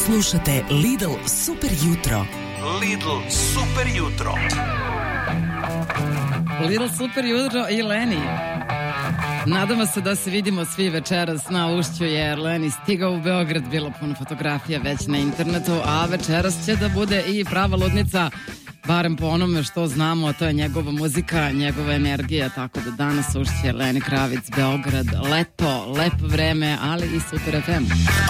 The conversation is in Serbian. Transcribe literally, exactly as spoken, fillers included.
Slušate Lidl Super jutro. Lidl Super jutro. Lidl Super jutro i Leni. Nadamo se da se vidimo svi večeras na Ušću, jer Leni stigao u Beograd, bilo puno fotografija već na internetu, a večeras će da bude i prava ludnica, barem po onome što znamo, a to je njegova muzika, njegova energija, tako da danas Ušće, Leni Kravic, Beograd, leto, lepo vreme, ali i Super ef em.